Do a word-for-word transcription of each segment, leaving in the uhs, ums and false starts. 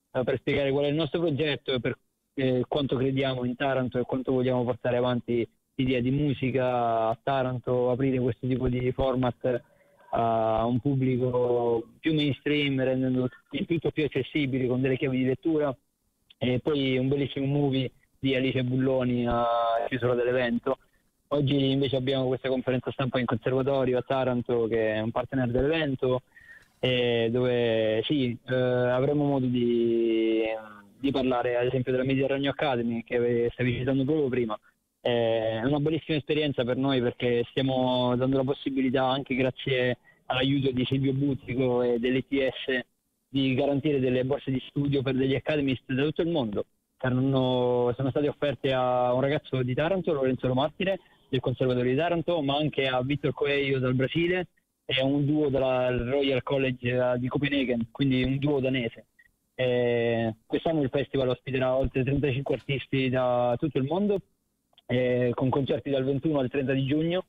eh, per spiegare qual è il nostro progetto e per eh, quanto crediamo in Taranto e quanto vogliamo portare avanti l'idea di musica a Taranto, aprire questo tipo di format a un pubblico più mainstream, rendendo il tutto più accessibile con delle chiavi di lettura. E poi un bellissimo movie di Alice Bulloni a chiusura dell'evento. Oggi invece abbiamo questa conferenza stampa in conservatorio a Taranto, che è un partner dell'evento, eh, dove sì, eh, avremo modo di, di parlare ad esempio della Mediterraneo Academy che stavi citando proprio prima. È una bellissima esperienza per noi perché stiamo dando la possibilità, anche grazie all'aiuto di Silvio Buzzico e dell'E T S, di garantire delle borse di studio per degli academist da tutto il mondo. Sono, sono state offerte a un ragazzo di Taranto, Lorenzo Lomartire, del Conservatorio di Taranto, ma anche a Victor Coelho dal Brasile e a un duo dal Royal College di Copenaghen, quindi un duo danese. E quest'anno il festival ospiterà oltre trentacinque artisti da tutto il mondo, eh, con concerti dal ventuno al trenta di giugno.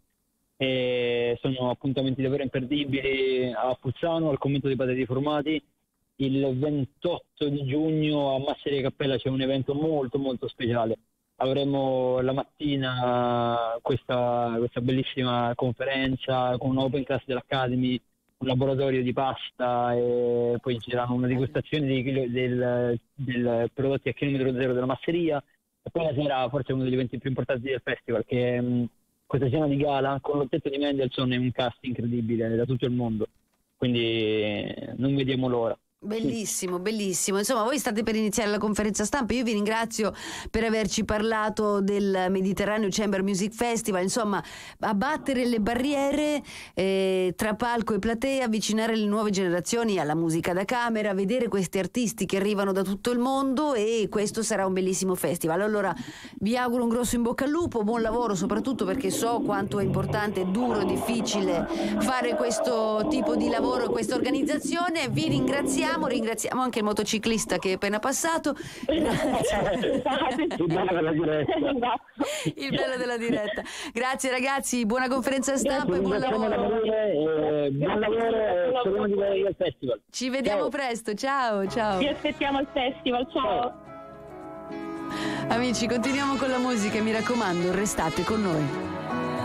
E sono appuntamenti davvero imperdibili a Puzzano, al convento dei Padri Riformati. Il ventotto di giugno a Masseria Cappella c'è un evento molto molto speciale. Avremo la mattina questa, questa bellissima conferenza con un open class dell'Academy, un laboratorio di pasta, e poi ci saranno una degustazione di, del, del prodotti a chilometro zero della masseria. E poi la sera forse uno degli eventi più importanti del festival, che è mh, questa cena di gala con l'ottetto di Mendelssohn e un cast incredibile da tutto il mondo. Quindi non vediamo l'ora. Bellissimo, bellissimo. Insomma, voi state per iniziare la conferenza stampa. Io vi ringrazio per averci parlato del Mediterraneo Chamber Music Festival. Insomma, abbattere le barriere eh, tra palco e platea, avvicinare le nuove generazioni alla musica da camera, vedere questi artisti che arrivano da tutto il mondo, e questo sarà un bellissimo festival. Allora vi auguro un grosso in bocca al lupo, buon lavoro, soprattutto perché so quanto è importante, duro, difficile fare questo tipo di lavoro e questa organizzazione. Vi ringraziamo. Ringraziamo anche il motociclista che è appena passato. Il bello della diretta. Il bello della diretta. Grazie ragazzi, buona conferenza stampa e buon lavoro. Eh, buon lavoro e speriamo di vedere al festival. Ci vediamo Ciao. presto, ciao ciao. Vi aspettiamo al festival, ciao. Amici, continuiamo con la musica e mi raccomando, restate con noi.